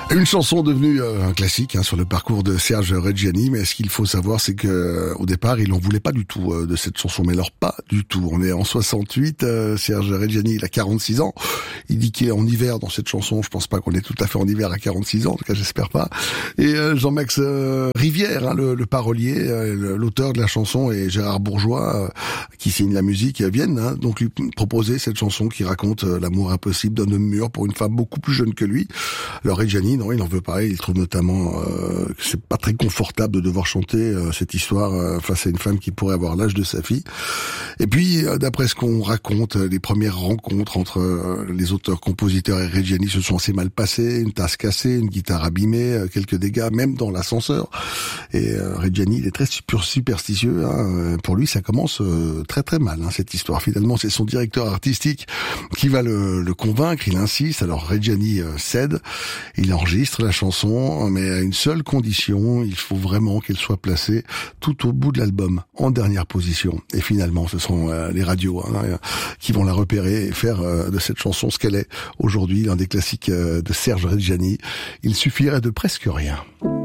Une chanson devenue un classique sur le parcours de Serge Reggiani, mais ce qu'il faut savoir, c'est que au départ, il n'en voulait pas du tout de cette chanson, mais alors pas du tout. On est en 68, Serge Reggiani, il a 46 ans. Il dit qu'il est en hiver dans cette chanson. Je pense pas qu'on est tout à fait en hiver à 46 ans, en tout cas j'espère pas. Et Jean-Max Rivière, le parolier, l'auteur de la chanson, et Gérard Bourgeois, qui signe la musique, viennent donc lui proposer cette chanson qui raconte l'amour impossible d'un homme mûr pour une femme beaucoup plus jeune que lui. Alors Reggiani, non, il n'en veut pas. Il trouve notamment que c'est pas très confortable de devoir chanter cette histoire face à une femme qui pourrait avoir l'âge de sa fille. Et puis, d'après ce qu'on raconte, les premières rencontres entre les auteurs-compositeurs et Reggiani se sont assez mal passées. Une tasse cassée, une guitare abîmée, quelques dégâts, même dans l'ascenseur. Et Reggiani, il est très superstitieux. Pour lui, ça commence très très mal, cette histoire. Finalement, c'est son directeur artistique qui va le convaincre. Il insiste. Alors Reggiani cède. Il enregistre la chanson, mais à une seule condition, il faut vraiment qu'elle soit placée tout au bout de l'album, en dernière position. Et finalement, ce sont les radios qui vont la repérer et faire de cette chanson ce qu'elle est aujourd'hui, l'un des classiques de Serge Reggiani. Il suffirait de presque rien.